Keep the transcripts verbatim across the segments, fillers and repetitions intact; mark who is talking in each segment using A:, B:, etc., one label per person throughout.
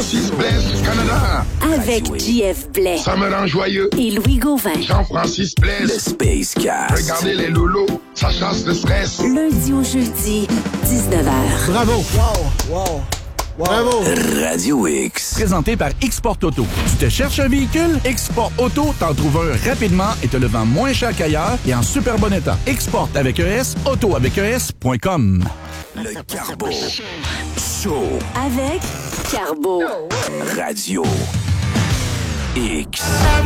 A: Jean-Francis Blaise, Canada.
B: Avec J F Blais.
A: Ça me rend joyeux.
B: Et Louis Gauvin.
A: Jean-Francis Blaise.
C: Le Space Cast.
A: Regardez les lolos, ça chasse le stress.
B: Lundi au jeudi, dix-neuf heures.
D: Bravo. Wow, wow. Wow. Bravo!
C: Radio X.
E: Présenté par Export Auto. Tu te cherches un véhicule? Export Auto t'en trouve un rapidement et te le vend moins cher qu'ailleurs et en super bon état. Export avec un S, auto avec un S point com.
C: Le Carbo Show.
B: Avec Carbo.
C: Radio X.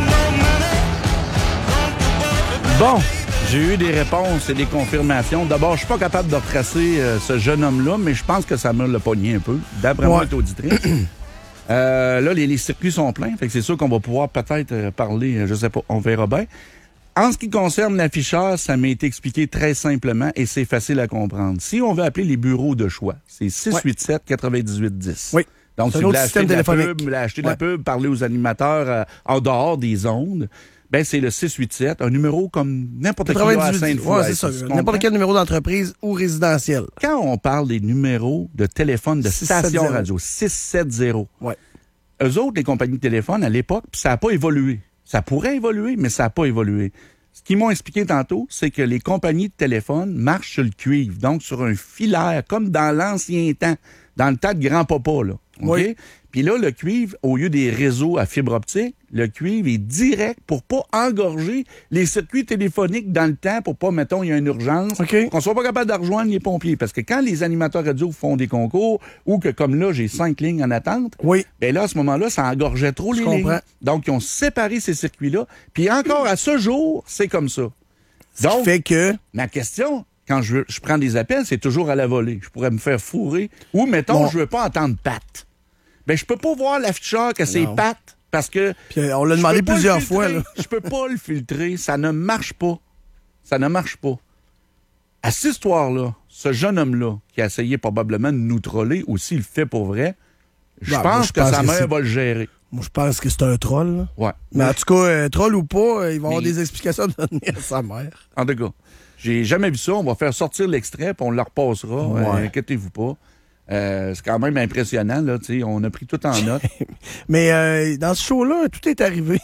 E: Bon, j'ai eu des réponses et des confirmations. D'abord, je suis pas capable de retracer euh, ce jeune homme-là, mais je pense que ça me l'a pogné un peu. D'après
D: ouais.
E: moi, elle est auditrice. euh, là, les, les circuits sont pleins, fait que c'est sûr qu'on va pouvoir peut-être euh, parler, euh, je sais pas, on verra bien. En ce qui concerne l'afficheur, ça m'a été expliqué très simplement et c'est facile à comprendre. Si on veut appeler les bureaux de choix, c'est six huit sept, neuf huit dix.
D: Oui.
E: Donc,
D: c'est
E: si
D: un
E: vous
D: autre
E: voulez acheter
D: système
E: de la
D: téléphonique.
E: pub, vous voulez acheter de
D: ouais.
E: la pub, parler aux animateurs euh, en dehors des ondes, ben c'est le six huit sept, un numéro comme n'importe qui à Sainte-Foy.
D: Ouais, c'est ça. N'importe quel numéro d'entreprise ou résidentiel.
E: Quand on parle des numéros de téléphone de
D: six
E: station
D: sept zéro.
E: radio, six sept zéro.
D: Ouais.
E: Eux autres, les compagnies de téléphone, à l'époque, ça n'a pas évolué. Ça pourrait évoluer, mais ça n'a pas évolué. Ce qu'ils m'ont expliqué tantôt, c'est que les compagnies de téléphone marchent sur le cuivre, donc sur un filaire, comme dans l'ancien temps, dans le temps de grand-papa, là. OK?
D: Oui.
E: Puis là, le cuivre, au lieu des réseaux à fibre optique, le cuivre est direct pour pas engorger les circuits téléphoniques dans le temps, pour pas, mettons, il y a une urgence,
D: OK.
E: qu'on soit pas capable de rejoindre les pompiers. Parce que quand les animateurs radio font des concours, ou que comme là, j'ai cinq lignes en attente,
D: Oui.
E: ben là, à ce moment-là, ça engorgeait trop
D: Je
E: les
D: comprends.
E: lignes. Donc, ils ont séparé ces circuits-là. Puis encore, à ce jour, c'est comme ça.
D: Ce qui fait que...
E: Ma question, quand je, je prends des appels, c'est toujours à la volée. Je pourrais me faire fourrer. Ou, mettons,
D: Bon.
E: je veux pas entendre Pat. Ben, je peux pas voir l'afficheur que c'est
D: Non.
E: Pat, parce que...
D: Puis on l'a
E: je
D: demandé
E: peux pas
D: plusieurs
E: le filtrer.
D: fois, là.
E: Je peux pas le filtrer. Ça ne marche pas. Ça ne marche pas. À cette histoire-là, ce jeune homme-là, qui a essayé probablement de nous troller, ou s'il le fait pour vrai, je
D: Ben,
E: pense
D: moi, je
E: que
D: pense
E: sa
D: que
E: mère
D: c'est-
E: va le gérer.
D: Moi, je pense que c'est un troll, là.
E: Ouais.
D: Mais en tout cas, euh, troll ou pas, euh, il va avoir
E: Mais-
D: des explications à donner à sa mère.
E: En tout cas, j'ai jamais vu ça. On va faire sortir l'extrait, puis on le repassera.
D: Ouais.
E: Euh, inquiétez-vous pas. Euh, c'est quand même impressionnant, là. Tu sais, on a pris tout en note.
D: Mais euh, dans ce show-là, tout est arrivé.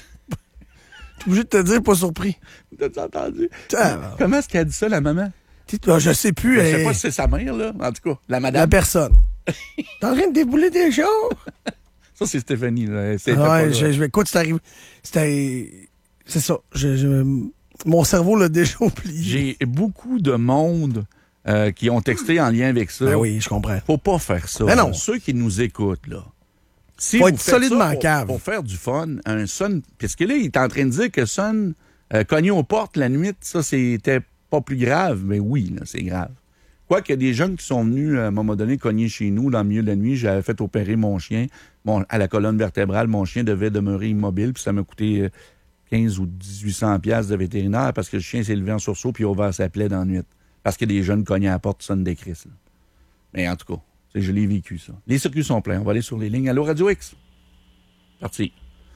D: T'es obligé de te dire, pas surpris.
E: T'as-tu entendu?
D: Ah,
E: Comment est-ce qu'elle a dit ça, la maman?
D: t'es- ah, je sais plus.
E: Je sais
D: euh,
E: pas si c'est sa mère, là. En tout cas, la
D: la
E: madame.
D: personne. T'es en train de débouler des choses?
E: Ça, c'est Stéphanie, là. C'est
D: Ouais, je, je, écoute, c'est arrivé. C'était... C'est ça. Je, je- mon cerveau l'a déjà oublié.
E: J'ai beaucoup de monde euh, qui ont texté en lien avec ça.
D: Ben oui, je comprends.
E: Faut pas faire ça.
D: Ben non.
E: Ceux qui nous écoutent, là. Si
D: Faut
E: vous
D: être
E: faites
D: solidement
E: ça pour,
D: cave.
E: pour faire du fun, un son... Parce que là, il est en train de dire que son euh, cogner aux portes la nuit, ça, c'était pas plus grave. Mais oui, là, c'est grave. Quoi qu'il y a des jeunes qui sont venus, à un moment donné, cogner chez nous dans le milieu de la nuit. J'avais fait opérer mon chien. Mon, à la colonne vertébrale, mon chien devait demeurer immobile, puis ça m'a coûté euh, quinze ou dix-huit cents piastres de vétérinaire parce que le chien s'est levé en sursaut puis il a ouvert sa plaie dans la nuit. Parce que des jeunes cognaient à la porte, sonnent des crises. Là. Mais en tout cas, c'est- je l'ai vécu, ça. Les circuits sont pleins. On va aller sur les lignes. Allô, Radio X? Parti.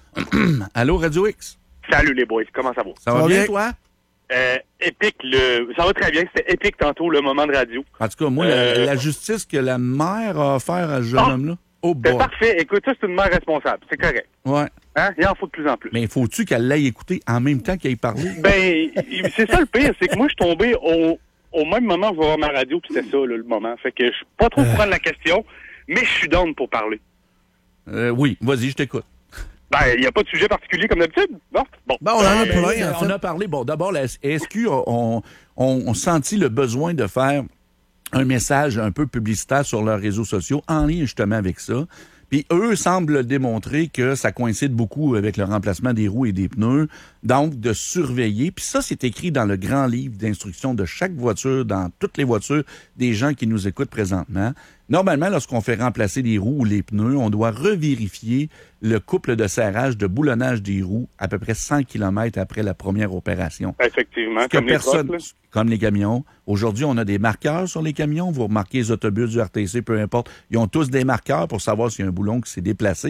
E: Allô, Radio X?
F: Salut les boys, comment ça va?
E: Ça va
D: va
E: bien,
D: bien?
E: toi?
F: Euh, épique, le... ça va très bien, c'était épique tantôt le moment de radio.
E: En tout cas, moi,
F: Euh,
E: la, la justice que la mère a offert à ce jeune
F: Ah!
E: homme-là, oh
F: C'est
E: boy.
F: parfait, écoute, ça c'est une mère responsable, c'est correct.
E: Ouais.
F: Hein? Il en faut de plus en plus.
E: Mais faut-tu qu'elle l'aille écouter en même temps qu'elle ait parlé?
F: Ben, il- c'est ça le pire, c'est que moi je suis tombé au, au même moment où je vais voir ma radio, puis c'était ça là, le moment. Fait que je suis pas trop au courant de la question, mais je suis down pour parler.
E: Euh, oui, vas-y, je t'écoute.
F: Ben, il n'y a pas de sujet particulier comme d'habitude, non? Bon.
D: Ben, on en a
E: Ben,
D: plein, en
E: on
D: fait.
E: a parlé, bon, d'abord, la S Q a on, on, on senti le besoin de faire un message un peu publicitaire sur leurs réseaux sociaux en lien justement avec ça. Puis eux semblent démontrer que ça coïncide beaucoup avec le remplacement des roues et des pneus, donc de surveiller. Puis ça, c'est écrit dans le grand livre d'instructions de chaque voiture, dans toutes les voitures des gens qui nous écoutent présentement. Normalement, lorsqu'on fait remplacer les roues ou les pneus, on doit revérifier le couple de serrage, de boulonnage des roues à peu près cent kilomètres après la première opération.
F: Effectivement,
E: Ce que
F: comme les
E: personne,
F: trucks, là.
E: comme les camions. Aujourd'hui, on a des marqueurs sur les camions. Vous remarquez les autobus du R T C, peu importe. Ils ont tous des marqueurs pour savoir s'il y a un boulon qui s'est déplacé.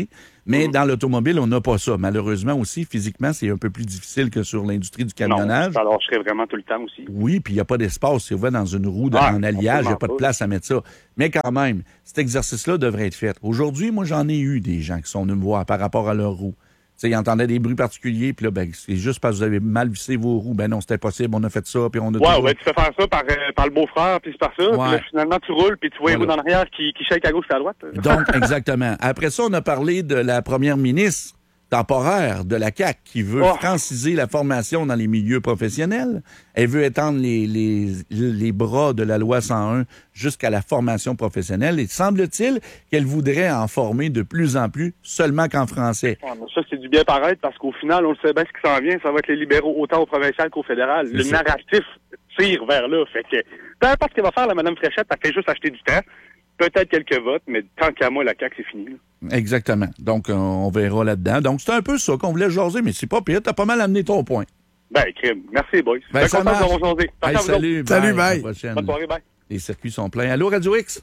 E: Mais mmh. dans l'automobile, on n'a pas ça. Malheureusement aussi, physiquement, c'est un peu plus difficile que sur l'industrie du camionnage.
F: Non, alors je serais vraiment tout le temps aussi.
E: Oui, puis il n'y a pas d'espace. Si on va dans une roue de, ah, en alliage, il n'y a pas de place à mettre ça. Mais quand même, cet exercice-là devrait être fait. Aujourd'hui, moi, j'en ai eu des gens qui sont venus me voir par rapport à leur roue. T'sais, ils entendaient des bruits particuliers, puis là, ben, c'est juste parce que vous avez mal vissé vos roues. Ben non, c'était possible, on a fait ça, puis on a...
F: Ouais, ouais, tu fais faire ça par, euh, par le beau-frère, puis c'est par ça, ouais. Puis là, finalement, tu roules, puis tu vois les roues dans l'arrière qui, qui shake à gauche et à droite.
E: Donc, exactement. Après ça, on a parlé de la première ministre temporaire de la C A Q qui veut oh. franciser la formation dans les milieux professionnels. Elle veut étendre les, les, les bras de la loi cent un jusqu'à la formation professionnelle. Et semble-t-il qu'elle voudrait en former de plus en plus seulement qu'en français.
F: Ah, ça, c'est du bien paraître parce qu'au final, on le sait bien ce qui s'en vient. Ça va être les libéraux autant au provincial qu'au fédéral. C'est le ça. Narratif tire vers là. Fait que peu importe ce qu'elle va faire, la Mme Fréchette, elle fait juste acheter du temps. Peut-être quelques votes, mais tant qu'à moi, la C A Q, c'est fini. Là.
E: Exactement. Donc, on verra là-dedans. Donc, c'est un peu ça qu'on voulait jaser, mais c'est pas pire. T'as pas mal amené ton point.
F: Ben, crime. Merci, boys.
E: Ben, ça marche. Hey, salut, bye.
D: Salut, bye.
F: Bonne soirée, bye.
E: Les circuits sont pleins. Allô, Radio X?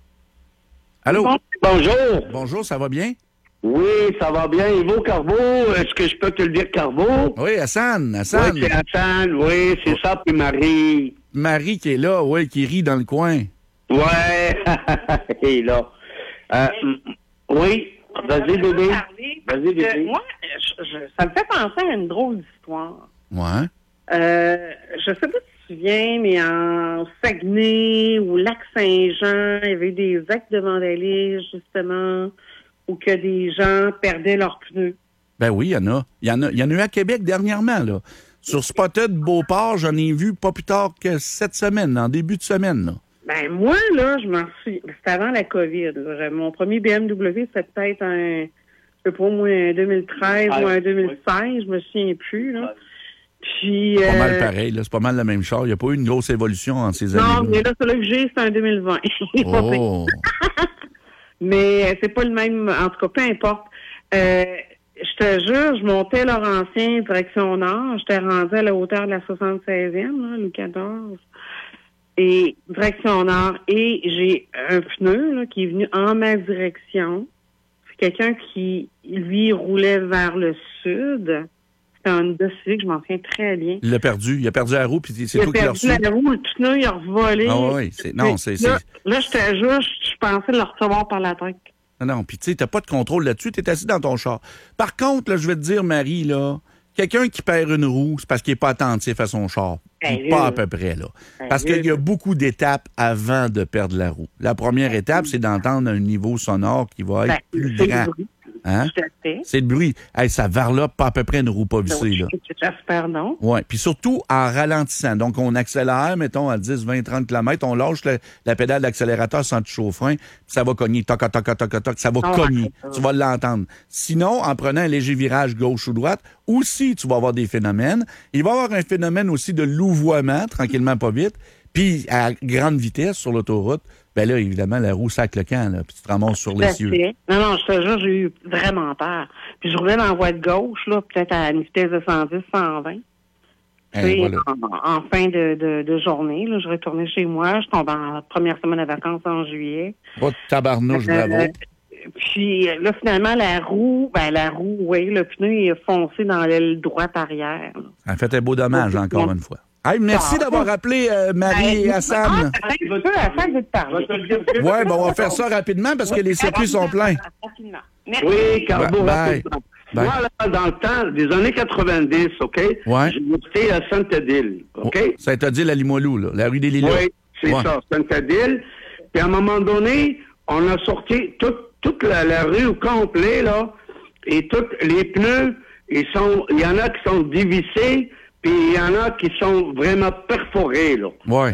E: Allô?
G: Bonjour.
E: Bonjour, ça va bien?
G: Oui, ça va bien. Et vous, Carbo, est-ce que je peux te le dire, Carbo?
E: Oui, Hassan. Hassan.
G: Oui, c'est Hassan. Oui, c'est oh. ça, puis Marie.
E: Marie qui est là, oui, qui rit dans le coin.
G: Ouais, et là. Euh, oui, vas-y, bébé. Vas-y, bébé.
H: Moi, je, je, ça me fait penser à une drôle d'histoire.
E: Ouais.
H: Euh, je sais pas si tu te souviens, mais en Saguenay ou Lac-Saint-Jean, il y avait eu des actes de vandalisme, justement, où que des gens perdaient leurs pneus.
E: Ben oui, il y en a. Il y en a. Il y en a eu à Québec dernièrement, là. Sur Spotted Beauport, j'en ai vu pas plus tard que cette semaine, en début de semaine, là.
H: Ben moi, là, je m'en suis... C'était avant la COVID. Là. Mon premier B M W, c'était peut-être un... Je sais pas, moi, un deux mille treize ah, ou un deux mille seize, oui. Je me souviens plus, là. Puis...
E: C'est pas
H: euh...
E: mal pareil, là. C'est pas mal le même char. Il n'y a pas eu une grosse évolution en ces années-là.
H: Non, mais là, celui que j'ai, c'est un deux mille vingt.
E: Oh!
H: Mais c'est pas le même... En tout cas, peu importe. Euh, je te jure, je montais Laurentien, direction nord. J'étais rendue à la hauteur de la soixante-seizième, là, Louis quatorze. Et direction nord, et j'ai un pneu là, qui est venu en ma direction. C'est quelqu'un qui, lui, roulait vers le sud. C'était un Honda Civic, je m'en souviens très bien.
E: Il l'a perdu. Il a perdu la roue, puis c'est toi qui l'as reçu.
H: Il a perdu la roue, le pneu, il a revolé.
E: Ah oui, c'est... Non, c'est...
H: Là, là je te jure, je pensais le recevoir par la tête.
E: Non, non, puis tu sais, t'as pas de contrôle là-dessus, t'es assis dans ton char. Par contre, là, je vais te dire, Marie, là... Quelqu'un qui perd une roue, c'est parce qu'il n'est pas attentif à son char. Ben, pas à peu près, là. Ben, parce qu'il y a beaucoup d'étapes avant de perdre la roue. La première étape, c'est d'entendre un niveau sonore qui va être ben, plus grand. Hein? C'est le bruit. Hey, ça varlope pas à peu près une roue pas vissée, là.
H: J'espère non.
E: Oui, puis surtout en ralentissant. Donc, on accélère, mettons, à dix, vingt, trente kilomètres, on lâche le, la pédale d'accélérateur sans toucher au frein, puis ça va cogner, toc, toc, toc, toc, toc, ça va oh, cogner. Ouais. Tu vas l'entendre. Sinon, en prenant un léger virage gauche ou droite, aussi, tu vas avoir des phénomènes. Il va y avoir un phénomène aussi de louvoiement, tranquillement, pas vite, puis à grande vitesse sur l'autoroute. Ben là, évidemment, la roue sac le camp, là, puis tu te ramasses sur les cieux.
H: Non, non, je te jure, j'ai eu vraiment peur. Puis je roulais dans la voie de gauche, là, peut-être à une vitesse de cent dix, cent vingt. Puis voilà. en, en fin de, de, de journée, là, je retournais chez moi, je tombe en première semaine de vacances en juillet.
E: Pas de tabarnouche, euh, bravo.
H: Puis là, finalement, la roue, ben la roue, oui, le pneu est foncé dans l'aile droite arrière. Là.
E: Ça a fait un beau dommage, là, encore une fois. Hey, merci ah, d'avoir appelé euh, Marie et Hassan.
H: Ah, je veux Hassan veut te parler.
E: Oui, ben on va faire ça rapidement parce que les circuits sont pleins.
H: Merci.
G: Oui, Carbo,
E: bye. Bye.
G: Moi, là, dans le temps des années quatre-vingt-dix, OK?
E: Ouais.
G: J'ai habité à Sainte-Adèle, OK?
E: Oh, Sainte-Adèle à Limoilou, là, la rue des Lilas.
G: Oui, c'est
E: ouais.
G: ça, Sainte-Adèle. Puis à un moment donné, on a sorti toute, toute la, la rue au complet, là, et tous les pneus, ils sont, il y en a qui sont dévissés, puis il y en a qui sont vraiment perforés, là.
E: Ouais.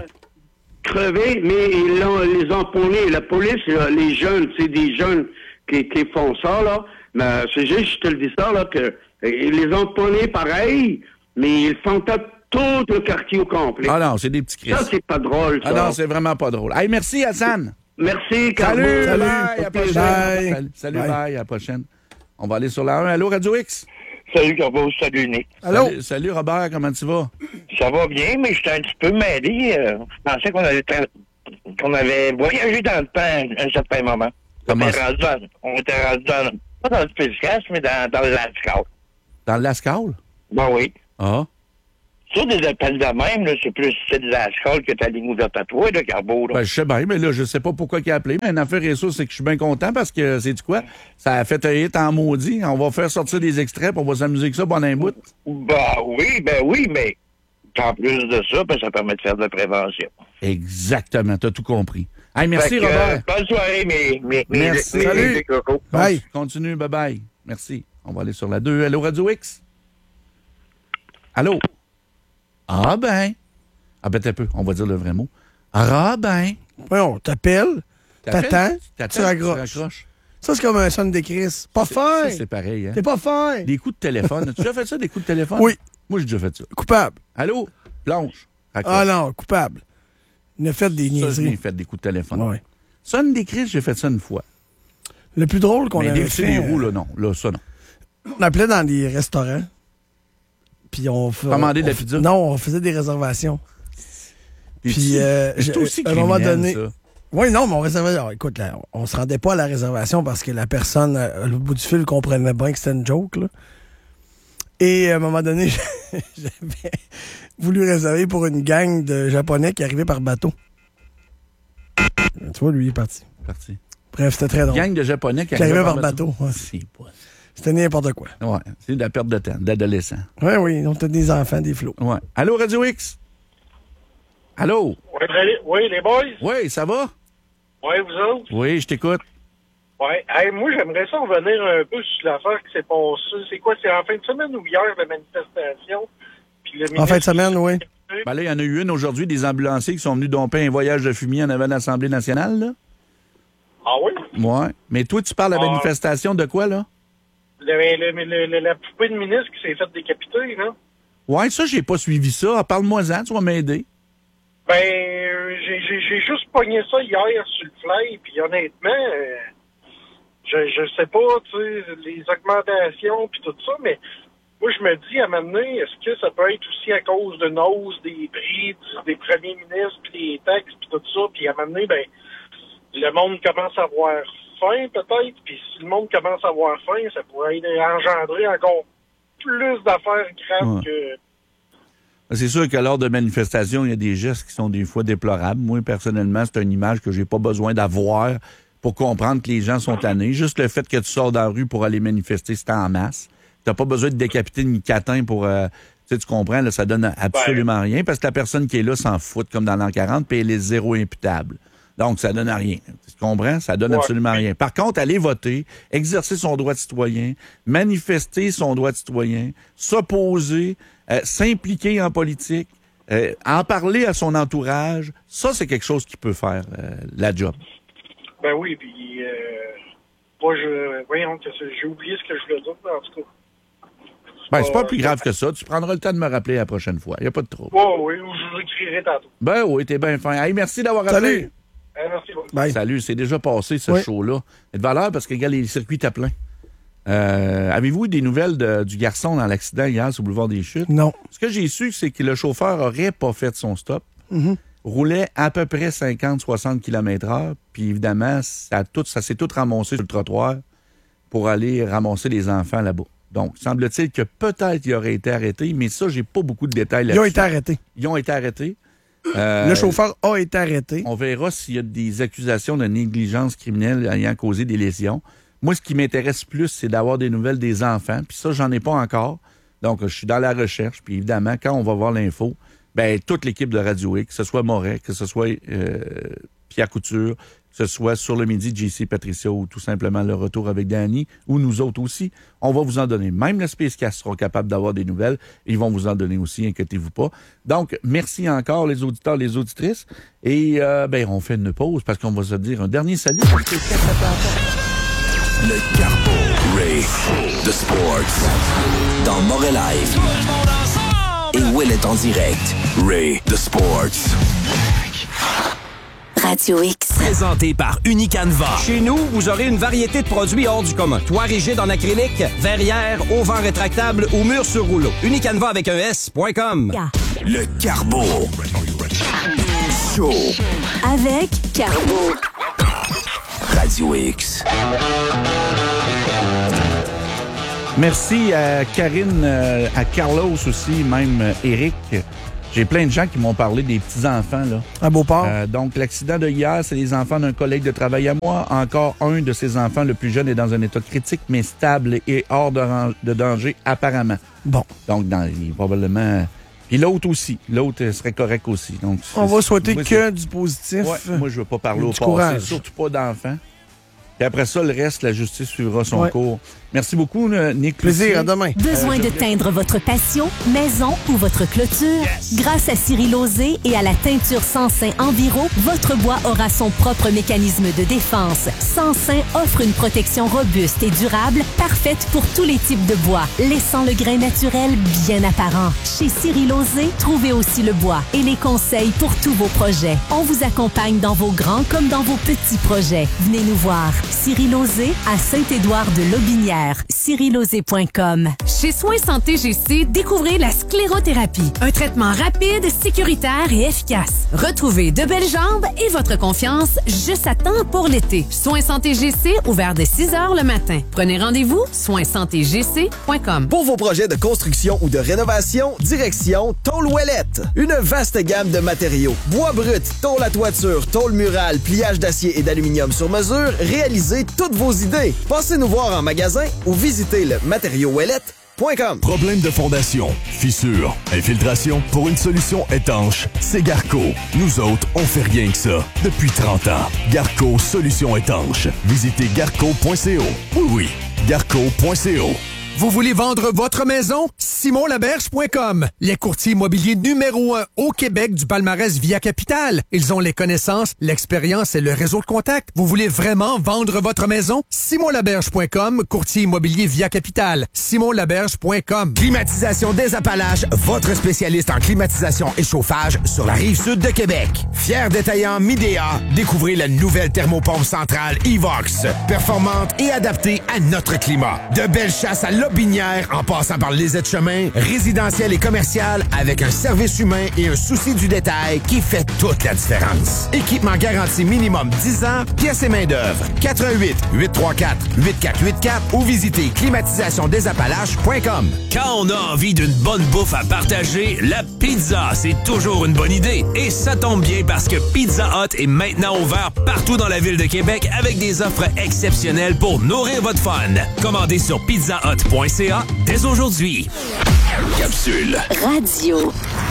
G: Crevés, mais ils l'ont, les ont ponnés. La police, là, les jeunes, c'est des jeunes qui, qui font ça, là. Mais c'est juste, je te le dis ça, là, que ils les ont ponnés pareil, mais ils font tout le quartier au complet.
E: Ah non, c'est des petits cris.
G: Ça, c'est pas drôle, ça.
E: Ah non, c'est vraiment pas drôle. Hey, merci, Hassan.
G: Merci, Carbo.
E: Salut,
D: Salut,
E: bye, à la prochaine.
D: Bye.
E: Salut, salut bye. bye, à la prochaine. On va aller sur la un. Allô, Radio X?
I: Salut, Carbo. Salut, Nick.
E: Allô? Salut, salut, Robert. Comment tu vas?
I: Ça va bien, mais j'étais un petit peu mêlé. Euh, je pensais qu'on avait, tra... qu'on avait voyagé dans le temps à un certain moment.
E: Comment
I: on était rendu dans, on était rendu dans, Pas dans le Spécicasse, mais dans, dans le Lascal.
E: Dans le Lascal?
I: Ben oui.
E: Ah.
I: Ça, des appels de même, là, c'est plus c'est de Lascal que ta ligne ouverte à toi, là, Carbo. Là.
E: Ben, je sais bien, mais là, je sais pas pourquoi il a appelé. Mais une affaire et ça, c'est que je suis bien content parce que, c'est du quoi? Ça a fait un hit en maudit. On va faire sortir des extraits, puis on va s'amuser avec ça pendant un bout.
I: Ben oui, ben oui, mais en plus de ça, ben, ça permet de faire de la prévention.
E: Exactement, t'as tout compris. Hey, merci,
I: Fait que,
E: Robert.
I: Euh, bonne soirée, mes, mes, mes,
E: Merci.
I: mes,
E: Salut.
I: mes cocos.
D: Bye.
E: Continue, bye-bye. Merci. On va aller sur la deux. Allô, Radio X? Allô? Ah ben. Ah ben, t'as peu. On va dire le vrai mot. Ah ben.
D: Ouais, on t'appelle, t'attends,
E: T'attends,
D: tu raccroches.
E: tu raccroches.
D: Ça, c'est comme un son de Chris. Pas fin.
E: Ça, c'est pareil, hein?
D: T'es pas fin.
E: Des coups de téléphone. As-tu déjà fait ça, des coups de téléphone?
D: Oui.
E: Moi, j'ai déjà fait ça.
D: Coupable.
E: Allô? Blanche. Raccroche.
D: Ah non, coupable. Il a fait des
E: Ça, j'ai
D: niaiseries.
E: fait des coups de téléphone.
D: Ouais.
E: Sonne des crises, j'ai fait ça une fois.
D: Le plus drôle qu'on
E: Mais
D: avait
E: dévisser
D: fait...
E: les roues, là, non. Là, ça, non.
D: On appelait dans des restaurants. Puis on... f-
E: Commander de
D: on
E: la
D: f-
E: pizza?
D: Non, on faisait des réservations.
E: Puis,
D: Puis, euh,
E: c'est
D: je-
E: aussi
D: à un moment
E: criminel,
D: donné-
E: ça.
D: Oui, non, mais on réservait... alors, écoute, là, on se rendait pas à la réservation parce que la personne, euh, au bout du fil, comprenait bien que c'était une joke, là. Et à un moment donné, j'avais voulu réserver pour une gang de Japonais qui arrivaient par bateau. Tu vois, lui, il est parti.
E: Parti.
D: Bref, c'était très drôle.
E: Gang de Japonais qui,
D: Qui arrivaient par bateau. ouais.
E: C'est pas...
D: C'était n'importe quoi.
E: Ouais, c'est de la perte de temps, d'adolescent.
D: Oui, oui, on était des enfants, des flots.
E: Ouais. Allô, Radio X? Allô?
J: Oui, les, oui, les boys?
E: Oui, ça va?
J: Oui, vous autres?
E: Oui, je t'écoute.
J: Oui. Hey, moi, j'aimerais ça revenir un peu sur l'affaire qui s'est passée. C'est quoi? C'est en fin de semaine ou hier, la manifestation? Puis le
D: En fin de semaine, oui.
E: Ben là, il y en a eu une aujourd'hui, des ambulanciers qui sont venus domper un voyage de fumier en avant de l'Assemblée nationale, là.
J: Ah oui?
E: Ouais. Mais toi, tu parles de la
J: Ah.
E: manifestation de quoi, là?
J: Le, le, le, le- la poupée de ministre qui s'est faite décapiter, là?
E: Ouais, ça, j'ai pas suivi ça. Parle-moi-en, tu vas m'aider.
J: Ben, euh, j'ai j'ai- j'ai juste pogné ça hier sur le fly, puis honnêtement, euh, je, je sais pas, tu sais, les augmentations puis tout ça, mais moi, je me dis, à un moment donné, est-ce que ça peut être aussi à cause d'une hausse des prix du- des premiers ministres puis des taxes puis tout ça, puis à un moment donné, ben, le monde commence à avoir faim, peut-être, puis si le monde commence à avoir faim, ça pourrait engendrer encore plus d'affaires graves
E: Ouais.
J: que...
E: C'est sûr que lors de manifestations, il y a des gestes qui sont des fois déplorables. Moi, personnellement, c'est une image que j'ai pas besoin d'avoir pour comprendre que les gens sont tannés. Juste le fait que tu sors dans la rue pour aller manifester, c'est en masse. T'as pas besoin de décapiter une catin pour... Euh, tu sais, tu comprends, là, ça donne absolument rien parce que la personne qui est là s'en fout, comme dans l'an quarante, puis elle est zéro imputable. Donc, ça donne rien. Tu comprends? Ça donne
J: Ouais.
E: absolument rien. Par contre, aller voter, exercer son droit de citoyen, manifester son droit de citoyen, s'opposer, euh, s'impliquer en politique, euh, en parler à son entourage, ça, c'est quelque chose qui peut faire euh, la job.
J: Ben oui, puis... Euh, moi, je... Voyons, que c'est- j'ai oublié ce que je voulais dire, en tout cas.
E: Ben, c'est pas plus grave que ça. Tu prendras le temps de me rappeler la prochaine fois. Il n'y a pas de trouble.
J: Ouais, oui, ou je vous écrirai tantôt.
E: Ben oui, t'es bien fin. Hey, merci d'avoir
D: Salut.
E: appelé.
J: Eh, merci beaucoup.
D: Bye.
E: Salut, c'est déjà passé ce
D: Oui.
E: show-là. Et de valeur parce que, regarde, les circuits étaient pleins. Euh, avez-vous eu des nouvelles de- du garçon dans l'accident hier sur le boulevard des Chutes?
D: Non.
E: Ce que j'ai su, c'est que le chauffeur aurait pas fait son stop.
D: Mhm.
E: Roulait à peu près cinquante à soixante kilomètres heure. Puis évidemment, ça, a tout, ça s'est tout ramassé sur le trottoir pour aller ramasser les enfants là-bas. Donc, semble-t-il que peut-être il aurait été arrêté, mais ça, j'ai pas beaucoup de détails
D: Ils
E: là-dessus.
D: ont été arrêtés.
E: Ils ont été arrêtés. Euh,
D: Le chauffeur a été arrêté.
E: On verra s'il y a des accusations de négligence criminelle ayant causé des lésions. Moi, ce qui m'intéresse plus, c'est d'avoir des nouvelles des enfants. Puis ça, j'en ai pas encore. Donc, je suis dans la recherche. Puis évidemment, quand on va voir l'info, ben toute l'équipe de Radio X, que ce soit Moret, que ce soit euh, Pierre Couture, que ce soit sur le midi, J C, Patricia, ou tout simplement le retour avec Danny, ou nous autres aussi, on va vous en donner. Même le Spacecast seront capables d'avoir des nouvelles. Ils vont vous en donner aussi, inquiétez-vous pas. Donc, merci encore les auditeurs, les auditrices. Et euh, ben, on fait une pause parce qu'on va se dire un dernier salut.
C: Le Carbo Ray de Sports dans Moret Live. Et Will est en direct. Ray de Sports.
B: Radio X.
K: Présenté par Unicanva. Chez nous, vous aurez une variété de produits hors du commun. Toit rigide en acrylique, verrière, auvent rétractable ou mur sur rouleau. Unicanva avec un S point com.
C: Le Carbo Show.
B: Avec Carbo.
C: Radio X.
E: Merci à Karine, euh, à Carlos aussi, même euh, Eric. J'ai plein de gens qui m'ont parlé des petits-enfants, là.
D: À Beauport.
E: Euh, donc, l'accident de hier, c'est les enfants d'un collègue de travail à moi. Encore un de ces enfants, le plus jeune, est dans un état critique, mais stable et hors de, ran- de danger, apparemment.
D: Bon.
E: Donc, dans, il est probablement... Puis l'autre aussi. L'autre serait correct aussi. Donc,
D: On va souhaiter
E: moi,
D: que
E: c'est-
D: du positif.
E: Ouais, moi, je veux pas parler
D: Du
E: au passé,
D: courage.
E: surtout pas d'enfants. Puis après ça, le reste, la justice suivra son
D: Ouais.
E: cours. Merci beaucoup, Nick.
D: Plaisir,
E: Lucie.
D: à demain.
B: Besoin de teindre votre patio, maison ou votre clôture? Grâce à Cyril Lauzé et à la teinture Sansin Enviro, votre bois aura son propre mécanisme de défense. Sansin offre une protection robuste et durable, parfaite pour tous les types de bois, laissant le grain naturel bien apparent. Chez Cyril Lauzé, trouvez aussi le bois et les conseils pour tous vos projets. On vous accompagne dans vos grands comme dans vos petits projets. Venez nous voir. Cyril Lauzé à Saint-Édouard-de-Lobinière. Cyril Lauzé point com.
L: Chez Soins Santé G C, découvrez la sclérothérapie. Un traitement rapide, sécuritaire et efficace. Retrouvez de belles jambes et votre confiance juste à temps pour l'été. Soins Santé G C, ouvert dès six heures le matin. Prenez rendez-vous, soins santé g c point com.
M: Pour vos projets de construction ou de rénovation, direction Tôle Ouellette. Une vaste gamme de matériaux. Bois brut, tôle à toiture, tôle murale, pliage d'acier et d'aluminium sur mesure, réalisez toutes vos idées. Passez nous voir en magasin ou visitez le matériau ouellette point com.
N: Problème de fondation, fissure, infiltration, pour une solution étanche, c'est Garco. Nous autres, on fait rien que ça. Depuis trente ans. Garco, solution étanche. Visitez garco point c o. Oui, oui, garco point c o.
O: Vous voulez vendre votre maison? simon laberge point com. Les courtiers immobiliers numéro un au Québec du palmarès Via Capital. Ils ont les connaissances, l'expérience et le réseau de contacts. Vous voulez vraiment vendre votre maison? simon laberge point com, courtier immobilier Via Capital. simon laberge point com.
P: Climatisation des Appalaches, votre spécialiste en climatisation et chauffage sur la rive sud de Québec. Fier détaillant Midea, découvrez la nouvelle thermopompe centrale Evox, performante et adaptée à notre climat. De belles chasses à Lobinière en passant par les aides-chemins, résidentiel et commercial avec un service humain et un souci du détail qui fait toute la différence. Équipement garanti minimum dix ans, pièces et main-d'œuvre. quatre un huit, huit trois quatre, huit quatre huit quatre ou visitez climatisation des appalaches point com.
K: Quand on a envie d'une bonne bouffe à partager, la pizza, c'est toujours une bonne idée. Et ça tombe bien parce que Pizza Hut est maintenant ouvert partout dans la ville de Québec avec des offres exceptionnelles pour nourrir votre fun. Commandez sur pizza hut point c a dès aujourd'hui.
C: Capsule.
B: Radio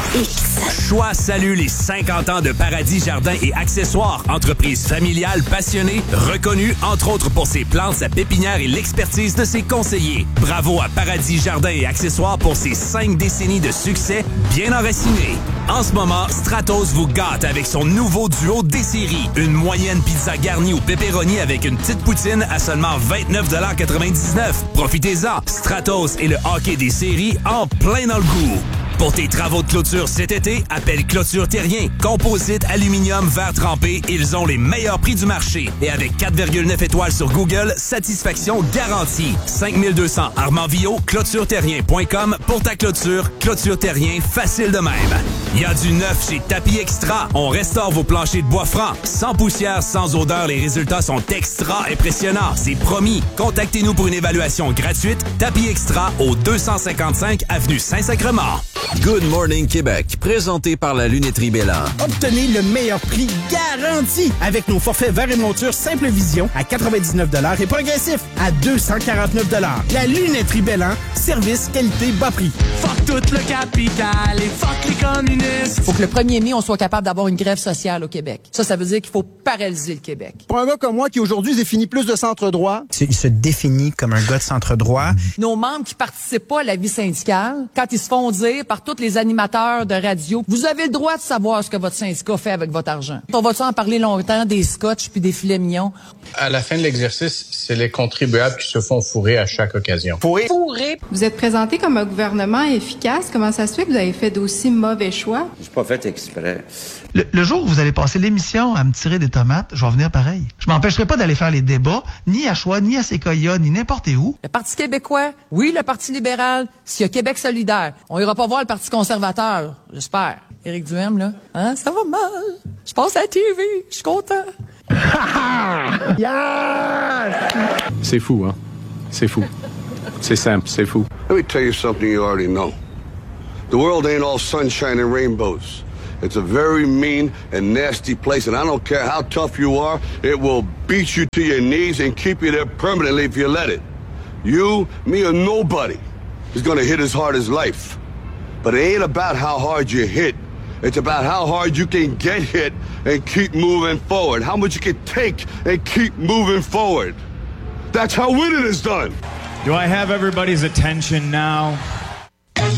B: X.
K: Choix salue les cinquante ans de Paradis Jardins et Accessoires, entreprise familiale passionnée, reconnue entre autres pour ses plantes, sa pépinière et l'expertise de ses conseillers. Bravo à Paradis Jardins et Accessoires pour ses cinq décennies de succès bien enracinés. En ce moment, Stratos vous gâte avec son nouveau duo des séries. Une moyenne pizza garnie ou pepperoni avec une petite poutine à seulement vingt-neuf quatre-vingt-dix-neuf. Profitez-en, Stratos et le hockey des séries en plein dans le goût. Pour tes travaux de clôture cet été, appelle Clôture Terrien. Composite, aluminium, verre trempé, ils ont les meilleurs prix du marché. Et avec quatre virgule neuf étoiles sur Google, satisfaction garantie. cinq mille deux cents Armand Villot, clôture terrien point com pour ta clôture. Clôture Terrien, facile de même. Il y a du neuf chez Tapis Extra. On restaure vos planchers de bois franc. Sans poussière, sans odeur, les résultats sont extra impressionnants. C'est promis. Contactez-nous pour une évaluation gratuite. Tapis Extra au deux cent cinquante-cinq avenue Saint-Sacrement.
Q: Good Morning Québec, présenté par la Lunetterie Bélan.
R: Obtenez le meilleur prix garanti avec nos forfaits verre et monture Simple Vision à quatre-vingt-dix-neuf dollars et progressif à deux cent quarante-neuf dollars. La Lunetterie Bélan, service, qualité, bas prix.
S: Fuck tout le capital et fuck les communistes.
T: Faut que le premier mai, on soit capable d'avoir une grève sociale au Québec. Ça, ça veut dire qu'il faut paralyser le Québec.
R: Pour un gars comme moi qui aujourd'hui définit plus de centre-droit. Il se définit comme un gars de centre-droit.
T: Nos membres qui participent pas à la vie syndicale, quand ils se font dire par tous les animateurs de radio, vous avez le droit de savoir ce que votre syndicat fait avec votre argent. On va-tu en parler longtemps des scotch puis des filets mignons?
U: À la fin de l'exercice, c'est les contribuables qui se font fourrer à chaque occasion.
T: Fourrer? Fourrer.
V: Vous êtes présenté comme un gouvernement efficace. Comment ça se fait que vous avez fait d'aussi mauvais choix?
W: Je pas fait exprès.
X: Le, le jour où vous allez passer l'émission à me tirer des tomates, je vais venir pareil. Je m'empêcherai pas d'aller faire les débats, ni à Choix, ni à Séquoia, ni n'importe où.
T: Le Parti québécois, oui, le Parti libéral, s'il y a Québec solidaire. On ira pas voir le Parti conservateur, j'espère. Éric Duhem, là, hein, ça va mal. Je passe à la T V, je suis content.
U: C'est fou, hein? C'est fou. C'est simple, c'est fou.
A: Let me tell you something you already know. The world ain't all sunshine and rainbows. It's a very mean and nasty place, and I don't care how tough you are, it will beat you to your knees and keep you there permanently if you let it. You, me, or nobody is gonna hit as hard as life. But it ain't about how hard you hit. It's about how hard you can get hit and keep moving forward. How much you can take and keep moving forward. That's how winning is done.
F: Do I have everybody's attention now?